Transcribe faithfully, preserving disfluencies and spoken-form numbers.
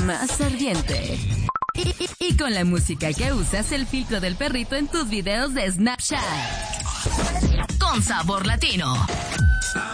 más ardiente. Y, y, y con la música que usas, el filtro del perrito en tus videos de Snapchat. Con sabor latino.